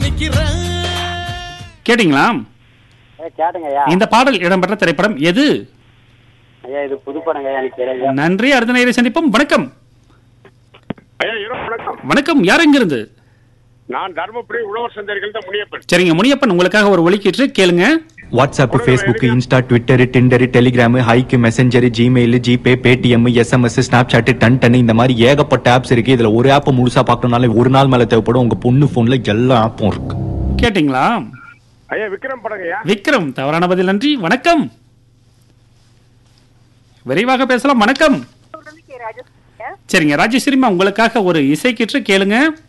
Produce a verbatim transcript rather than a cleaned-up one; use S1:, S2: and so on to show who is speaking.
S1: கேட்டீங்களா?
S2: கேட்டுங்க ஐயா.
S1: இந்த பாடல் இடம்பெற்ற திரைப்படம் எது?
S2: ஐயா இது புது படங்க ஐயா, எனக்கு தெரியல.
S1: நன்றி. அடுத்த நேரை சந்திப்போம். வணக்கம்.
S3: ஐயா இரவு வணக்கம்.
S1: வணக்கம். யார் எங்கிருந்து?
S3: நான் தர்மபுரி உழவர் சந்தைகள் தான் முனியப்பன்.
S1: சரிங்க முனியப்பன், உங்களுக்காக ஒரு ஒலிக்கீற்று கேளுங்க.
S4: WhatsApp, Facebook, Insta, Twitter, Tinder, Telegram, hike, messenger, Gmail, GPay, Paytm, SMS, Snapchat, done done இந்த மாதிரி ஏகப்பட்ட ஆப்ஸ் இருக்கு. இதுல ஒரு ஆப் முழுசா பார்க்கணும்னால ஒரு நாள் மேல தேவைப்படும். உங்க பொண்ணு போன்ல எல்லா ஆப்பும் இருக்கு.
S1: கேட்டீங்களா?
S3: ஐயா விக்ரம் படங்க ஐயா.
S1: விக்ரம் தவறான பதில். நன்றி. வணக்கம். விரைவாக பேசலாம். வணக்கம். சரிங்க ராஜேஸ்வரிமா, உங்களுக்காக ஒரு இசைக்கீற்று கேளுங்க.